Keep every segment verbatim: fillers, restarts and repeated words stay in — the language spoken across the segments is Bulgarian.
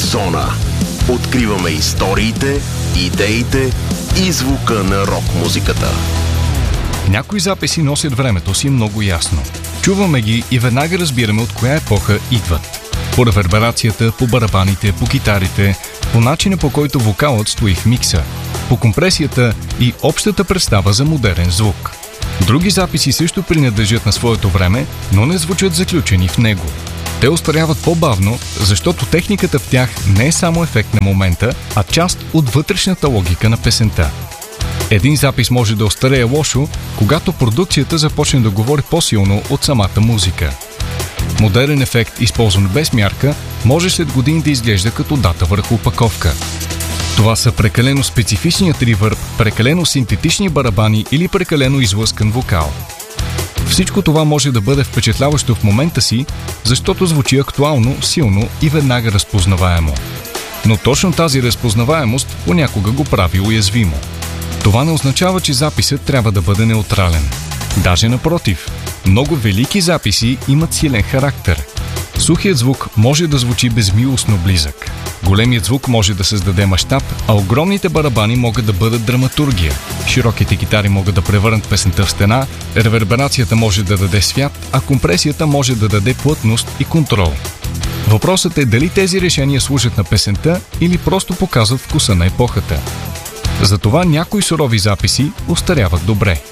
Зона. Откриваме историите, идеите и звука на рок-музиката. Някои записи носят времето си много ясно. Чуваме ги и веднага разбираме от коя епоха идват. По реверберацията, по барабаните, по китарите, по начина по който вокалът стои в микса, по компресията и общата представа за модерен звук. Други записи също принадлежат на своето време, но не звучат заключени в него. Те остаряват по-бавно, защото техниката в тях не е само ефект на момента, а част от вътрешната логика на песента. Един запис може да остарее лошо, когато продукцията започне да говори по-силно от самата музика. Модерен ефект, използван без мярка, може след години да изглежда като дата върху опаковка. Това са прекалено специфичният ревърб, прекалено синтетични барабани или прекалено излъскан вокал. Всичко това може да бъде впечатляващо в момента си, защото звучи актуално, силно и веднага разпознаваемо. Но точно тази разпознаваемост понякога го прави уязвимо. Това не означава, че записът трябва да бъде неутрален. Даже напротив, много велики записи имат силен характер. Сухият звук може да звучи безмилостно близък. Големият звук може да създаде мащаб, а огромните барабани могат да бъдат драматургия. Широките китари могат да превърнат песента в стена, реверберацията може да даде свят, а компресията може да даде плътност и контрол. Въпросът е дали тези решения служат на песента или просто показват вкуса на епохата. Затова някои сурови записи остаряват добре.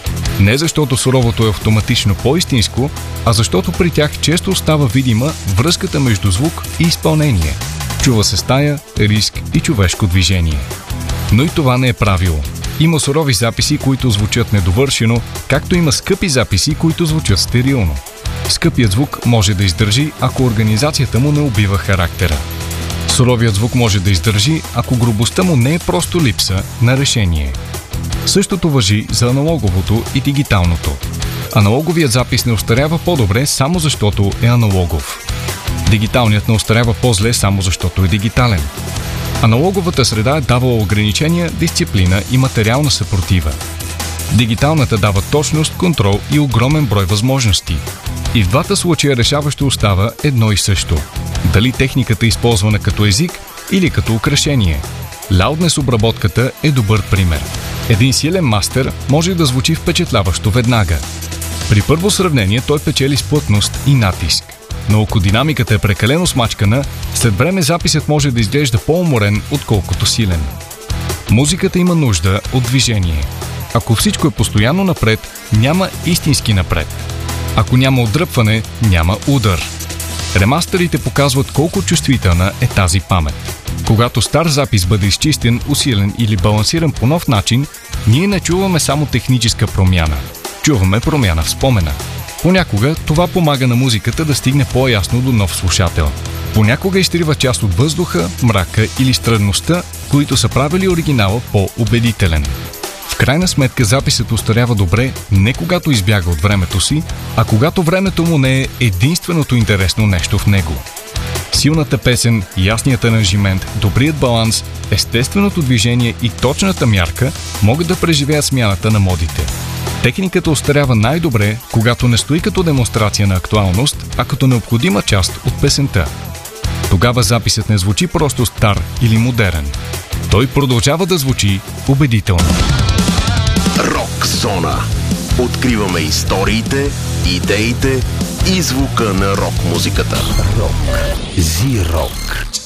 Не защото суровото е автоматично по-истинско, а защото при тях често остава видима връзката между звук и изпълнение. Чува се стая, риск и човешко движение. Но и това не е правило. Има сурови записи, които звучат недовършено, както има скъпи записи, които звучат стерилно. Скъпият звук може да издържи, ако организацията му не убива характера. Суровият звук може да издържи, ако грубостта му не е просто липса на решение. Същото важи за аналоговото и дигиталното. Аналоговият запис не остарява по-добре само защото е аналогов. Дигиталният не остарява по-зле само защото е дигитален. Аналоговата среда е давала ограничения, дисциплина и материална съпротива. Дигиталната дава точност, контрол и огромен брой възможности. И в двата случая решаващо остава едно и също. Дали техниката е използвана като език или като украшение. Лауднес обработката е добър пример. Един силен мастер може да звучи впечатляващо веднага. При първо сравнение той печели с плътност и натиск. Но ако динамиката е прекалено смачкана, след време записът може да изглежда по-уморен, отколкото силен. Музиката има нужда от движение. Ако всичко е постоянно напред, няма истински напред. Ако няма отдръпване, няма удар. Ремастерите показват колко чувствителна е тази памет. Когато стар запис бъде изчистен, усилен или балансиран по нов начин, ние не чуваме само техническа промяна. Чуваме промяна в спомена. Понякога това помага на музиката да стигне по-ясно до нов слушател. Понякога изтрива част от въздуха, мрака или странността, които са правили оригинала по-убедителен. В крайна сметка записът остарява добре не когато избяга от времето си, а когато времето му не е единственото интересно нещо в него. Силната песен, ясният аранжимент, добрият баланс, естественото движение и точната мярка могат да преживеят смяната на модите. Техниката остарява най-добре, когато не стои като демонстрация на актуалност, а като необходима част от песента. Тогава записът не звучи просто стар или модерен. Той продължава да звучи убедително. Рок зона. Откриваме историите, идеите и звука на рок-музиката. Рок. Зи-рок.